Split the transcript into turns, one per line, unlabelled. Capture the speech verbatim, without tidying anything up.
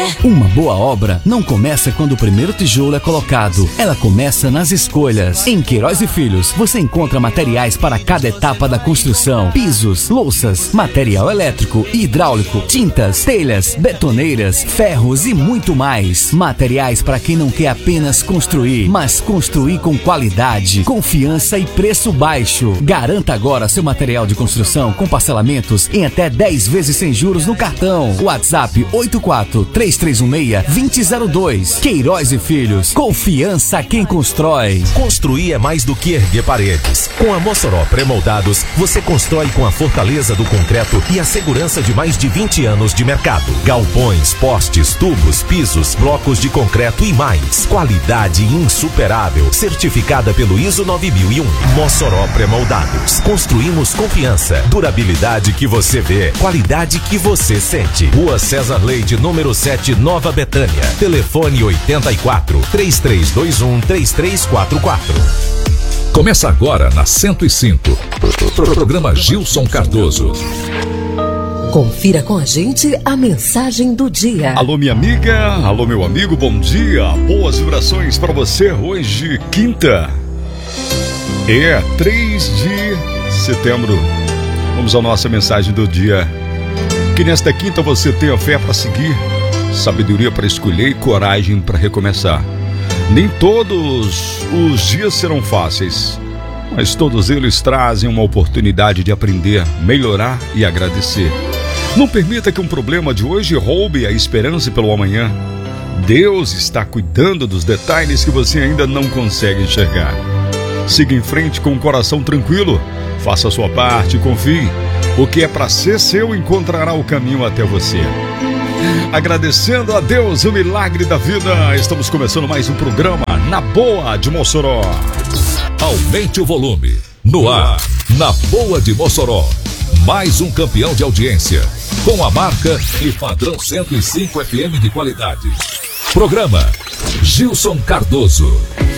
Uma boa obra não começa quando o primeiro tijolo é colocado. Ela começa nas escolhas. Em Queiroz e Filhos, você encontra materiais para cada etapa da construção. Pisos, louças, material elétrico e hidráulico, tintas, telhas, betoneiras, ferros e muito mais. Materiais para quem não quer apenas construir, mas construir com qualidade, confiança e preço baixo. Garanta agora seu material de construção com parcelamentos em até dez vezes sem juros no cartão. WhatsApp oito quatro três três um seis, dois zero zero dois. Queiroz e Filhos. Confiança quem constrói.
Construir é mais do que erguer paredes. Com a Mossoró Pré-Moldados, você constrói com a fortaleza do concreto e a segurança de mais de vinte anos de mercado. Galpões, postes, tubos, pisos, blocos de concreto e mais. Qualidade insuperável. Certificada pelo I S O nove mil e um. Mossoró Pré-Moldados. Construímos confiança. Durabilidade que você vê. Qualidade que você sente. Rua César Leite, número sete, Nova Betânia. Telefone oitenta e quatro, três três dois um, três três quatro quatro.
Começa agora na cento e cinco. Programa Gilson Cardoso.
Confira com a gente a mensagem do dia.
Alô, minha amiga, alô, meu amigo, bom dia. Boas vibrações para você hoje, quinta. É três de setembro. Vamos à nossa mensagem do dia. Que nesta quinta você tenha fé para seguir, sabedoria para escolher e coragem para recomeçar. Nem todos os dias serão fáceis, mas todos eles trazem uma oportunidade de aprender, melhorar e agradecer. Não permita que um problema de hoje roube a esperança pelo amanhã. Deus está cuidando dos detalhes que você ainda não consegue enxergar. Siga em frente com o coração tranquilo, faça a sua parte e confie. O que é para ser seu encontrará o caminho até você. Agradecendo a Deus o milagre da vida, estamos começando mais um programa Na Boa de Mossoró.
Aumente o volume. No ar, Na Boa de Mossoró. Mais um campeão de audiência, com a marca e padrão cento e cinco F M de qualidade. Programa Gilson Cardoso.